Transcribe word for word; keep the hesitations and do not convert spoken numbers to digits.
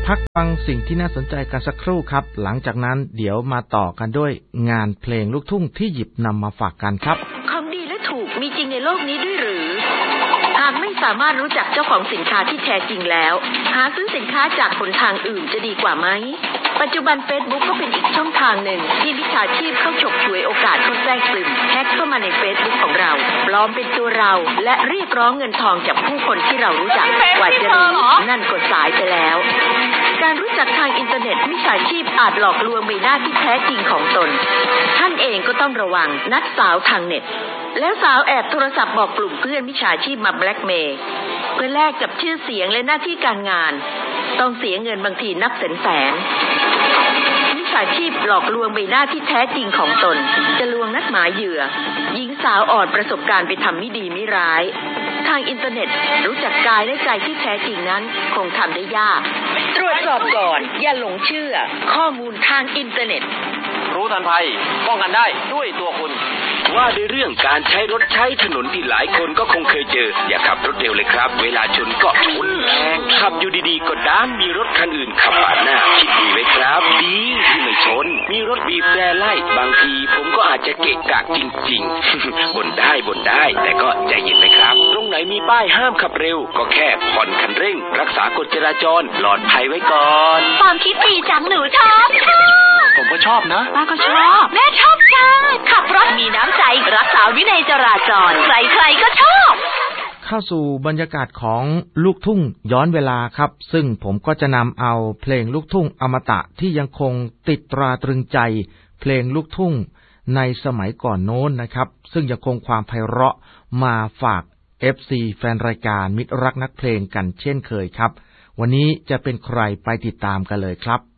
พักฟังสิ่งที่น่าสนใจกันสักครู่ครับหลังจากนั้นเดี๋ยวมาต่อกันด้วยงานเพลงลูกทุ่งที่หยิบนำมาฝากกันครับของดีและถูกมีจริงในโลกนี้ด้วยหรือหากไม่สามารถรู้จักเจ้าของสินค้าที่แท้จริงแล้วหาซื้อสินค้าจากหนทางอื่นจะดีกว่าไหมปัจจุบัน Facebook ก็เป็นอีกช่องทางหนึ่งที่มิจฉาชีพเข้าฉกฉวยโอกาสเข้าแทรกซึมแฮกเข้ามาใน Facebook ของเราปลอมเป็นตัวเราและเรียกร้องเงินทองจากผู้คนที่เรารู้จักกว่าจะรู้นั่นก็สายไปแล้วการรู้จักทางอินเทอร์เน็ตมิจฉาชีพอาจหลอกลวงใบหน้าที่แท้จริงของตนท่านเองก็ต้องระวังนัดสาวทางเน็ตแล้วสาวแอบโทรศัพท์บอกกลุ่มเพื่อนมิจฉาชีพมาแบล็กเมย์เพื่อแลกกับชื่อเสียงและหน้าที่การงานต้องเสียเงินบางทีนับแสนแสนมิจฉาชีพหลอกลวงใบหน้าที่แท้จริงของตนจะลวงนัดหมายเหยื่อหญิงสาวอ่อนประสบการณ์ไปทำไม่ดีไม่ร้ายทางอินเทอร์เน็ตรู้จักกายและใจที่แท้จริงนั้นคงทำได้ยากตรวจสอบก่อนอย่าหลงเชื่อข้อมูลทางอินเทอร์เน็ตรู้ทันภัยป้องกันได้ด้วยตัวคุณว่าในเรื่องการใช้รถใช้ถนนที่หลายคนก็คงเคยเจออย่าขับรถเร็วเลยครับเวลาชนก็ชนแรงขับอยู่ดีๆก็ด้านมีรถคันอื่นขับปาดหน้าคิดดีไว้ครับดีที่ไม่ชนมีรถบีบแตรไล่บางทีผมก็อาจจะเกะกะจริงๆ บ่นได้บ่นได้แต่ก็ใจเย็นนะครับตรงไหนมีป้ายห้ามขับเร็วก็แค่ผ่อนคันเร่งรักษากฎจราจรปลอดภัยไว้ก่อนความคิดดีจังหนูชอบผมก็ชอบนะป้าก็ชอบแม่ชอบจังขับรถมีน้ำใจรักษาวินัยจราจรใครๆก็ชอบเข้าสู่บรรยากาศของลูกทุ่งย้อนเวลาครับซึ่งผมก็จะนำเอาเพลงลูกทุ่งอมตะที่ยังคงติดตราตรึงใจเพลงลูกทุ่งในสมัยก่อนโน้นนะครับซึ่งยังคงความไพเราะมาฝาก เอฟ ซี แฟนรายการมิตรรักนักเพลงกันเช่นเคยครับวันนี้จะเป็นใครไปติดตามกันเลยครับ